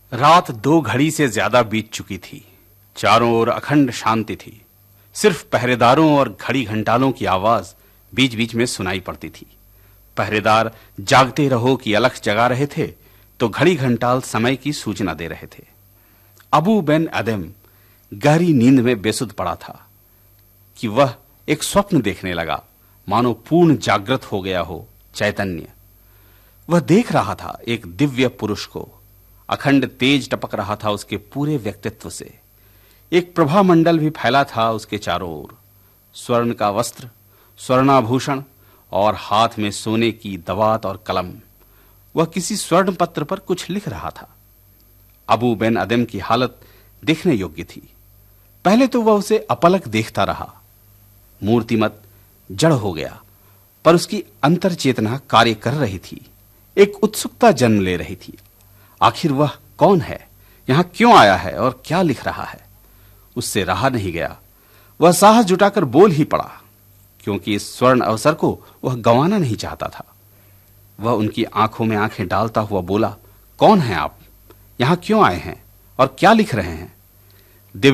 रात 2 घड़ी से ज्यादा बीत चुकी थी। चारों ओर अखंड शांति थी। सिर्फ पहरेदारों और घड़ी घंटालों की आवाज बीच बीच में सुनाई पड़ती थी। पहरेदार जागते रहो की अलख जगा रहे थे तो घड़ी घंटाल समय की सूचना दे रहे थे। अबू बिन अदम गहरी नींद में बेसुध पड़ा था कि वह एक स्वप्न देखने लगा, मानो पूर्ण जागृत हो गया हो चैतन्य। वह देख रहा था एक दिव्य पुरुष को। अखंड तेज टपक रहा था उसके पूरे व्यक्तित्व से। एक प्रभामंडल भी फैला था उसके चारों ओर। स्वर्ण का वस्त्र, स्वर्णाभूषण और हाथ में सोने की दवात और कलम। वह किसी स्वर्ण पत्र पर कुछ लिख रहा था। अबू बिन अदम की हालत देखने योग्य थी। पहले तो वह उसे अपलक देखता रहा। मूर्तिमत जड़ हो गया, पर उसकी अंतर चेतना कार्य कर रही थी। एक उत्सुकता जन्म ले रही थी। आखिर वह कौन है, यहां क्यों आया है और क्या लिख रहा है? उससे रहा नहीं गया। वह साहस जुटाकर बोल ही पड़ा, क्योंकि इस स्वर्ण अवसर को वह गंवाना नहीं चाहता था। वह उनकी आंखों में आंखें डालता हुआ बोला, कौन हैं आप? यहां क्यों आए हैं और क्या लिख रहे हैं?